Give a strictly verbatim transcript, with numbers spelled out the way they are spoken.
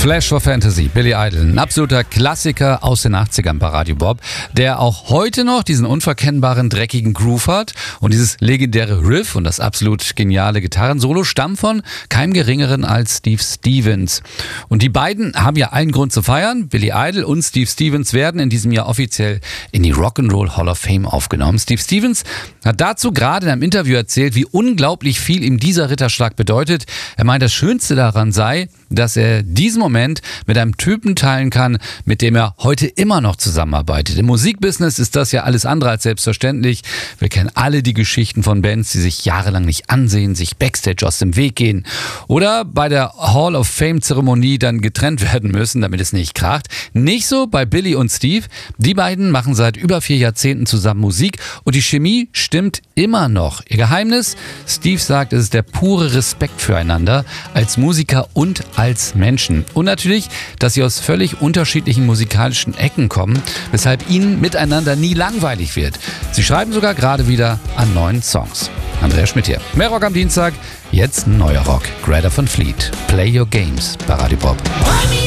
Flash for Fantasy, Billy Idol, ein absoluter Klassiker aus den achtzigern bei Radio Bob, der auch heute noch diesen unverkennbaren, dreckigen Groove hat. Und dieses legendäre Riff und das absolut geniale Gitarrensolo stammen von keinem Geringeren als Steve Stevens. Und die beiden haben ja allen Grund zu feiern. Billy Idol und Steve Stevens werden in diesem Jahr offiziell in die Rock'n'Roll Hall of Fame aufgenommen. Steve Stevens hat dazu gerade in einem Interview erzählt, wie unglaublich viel ihm dieser Ritterschlag bedeutet. Er meint, das Schönste daran sei, dass er diesen Moment mit einem Typen teilen kann, mit dem er heute immer noch zusammenarbeitet. Im Musikbusiness ist das ja alles andere als selbstverständlich. Wir kennen alle die Geschichten von Bands, die sich jahrelang nicht ansehen, sich Backstage aus dem Weg gehen oder bei der Hall of Fame-Zeremonie dann getrennt werden müssen, damit es nicht kracht. Nicht so bei Billy und Steve. Die beiden machen seit über vier Jahrzehnten zusammen Musik und die Chemie stimmt immer noch. Ihr Geheimnis? Steve sagt, es ist der pure Respekt füreinander als Musiker und als Menschen. Und natürlich, dass sie aus völlig unterschiedlichen musikalischen Ecken kommen, weshalb ihnen miteinander nie langweilig wird. Sie schreiben sogar gerade wieder an neuen Songs. Andrea Schmidt hier. Mehr Rock am Dienstag, jetzt ein neuer Rock. Greta von Fleet. Play Your Games bei Radio Bob.